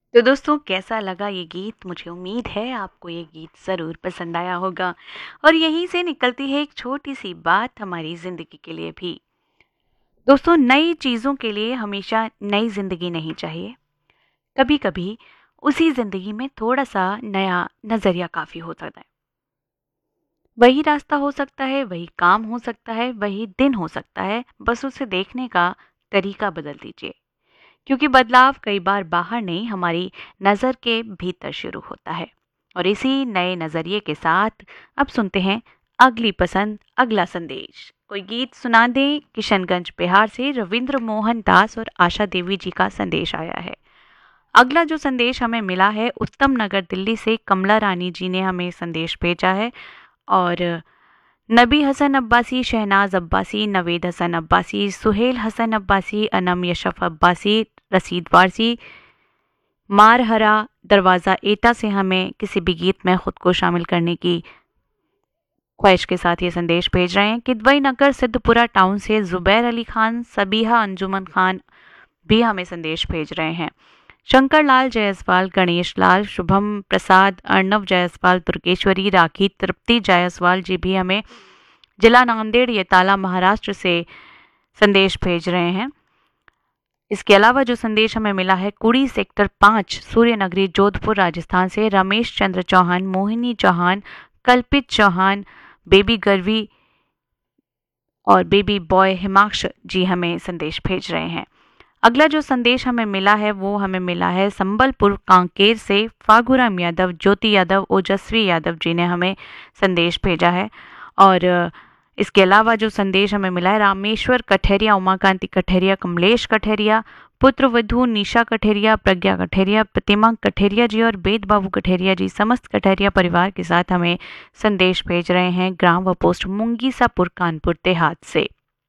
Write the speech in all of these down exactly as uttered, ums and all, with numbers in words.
तो दोस्तों, कैसा लगा ये गीत? मुझे उम्मीद है आपको ये गीत ज़रूर पसंद आया होगा। और यहीं से निकलती है एक छोटी सी बात हमारी ज़िंदगी के लिए भी। दोस्तों, नई चीज़ों के लिए हमेशा नई ज़िंदगी नहीं चाहिए। कभी कभी उसी ज़िंदगी में थोड़ा सा नया नज़रिया काफ़ी हो सकता है। वही रास्ता हो सकता है, वही काम हो सकता है, वही दिन हो सकता है, बस उसे देखने का तरीका बदल दीजिए। क्योंकि बदलाव कई बार बाहर नहीं, हमारी नज़र के भीतर शुरू होता है। और इसी नए नज़रिए के साथ अब सुनते हैं अगली पसंद, अगला संदेश। कोई गीत सुना दें। किशनगंज बिहार से रविंद्र मोहन दास और आशा देवी जी का संदेश आया है। अगला जो संदेश हमें मिला है, उत्तम नगर दिल्ली से कमला रानी जी ने हमें संदेश भेजा है। और नबी हसन अब्बासी, शहनाज अब्बासी, नवेद हसन अब्बासी, सुहेल हसन अब्बासी, अनम यशफ अब्बासी, रसीद वारसी, मारहरा दरवाज़ा एटा से हमें किसी भी गीत में खुद को शामिल करने की ख्वाहिश के साथ ये संदेश भेज रहे हैं। किदवई नगर सिद्धपुरा टाउन से जुबैर अली खान, सबीहा अंजुमन खान भी हमें संदेश भेज रहे हैं। शंकर लाल जायसवाल, गणेश लाल, शुभम प्रसाद, अर्णव जायसवाल, दुर्गेश्वरी, राखी, तृप्ति जायसवाल जी भी हमें जिला नांदेड़ येताला महाराष्ट्र से संदेश भेज रहे हैं। इसके अलावा जो संदेश हमें मिला है, कुड़ी सेक्टर पाँच, सूर्यनगरी, जोधपुर, राजस्थान से रमेश चंद्र चौहान, मोहिनी चौहान, कल्पित चौहान, बेबी गर्वी और बेबी बॉय हिमाक्ष जी हमें संदेश भेज रहे हैं। अगला जो संदेश हमें मिला है वो हमें मिला है संबलपुर कांकेर से फागुराम यादव, ज्योति यादव, ओजस्वी यादव जी ने हमें संदेश भेजा है। और इसके अलावा जो संदेश हमें मिला है, रामेश्वर कठेरिया, उमाकांति कठेरिया, कमलेश कठेरिया, पुत्र वधू निशा कठेरिया, प्रज्ञा कठेरिया, प्रतिमा कठेरिया जी और वेद बाबू कठेरिया जी समस्त कठेरिया परिवार के साथ हमें संदेश भेज रहे हैं ग्राम व पोस्ट मुंगीसापुर, कानपुर देहात से।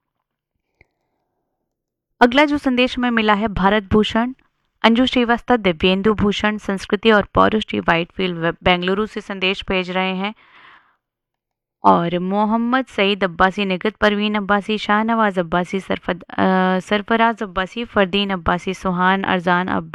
अगला जो संदेश हमें मिला है, भारत भूषण, अंजू श्रीवास्तव, दिव्येंदु भूषण, संस्कृति और पौरुष जी वाइटफील्ड बेंगलुरु से संदेश भेज रहे हैं। और मोहम्मद सईद अब्बासी, निगत परवीन अब्बासी, शाहनवाज अब्बासी, सरफद सरफराज अब्बासी, फरदीन अब्बासी, सुहान अरजान अब्बासी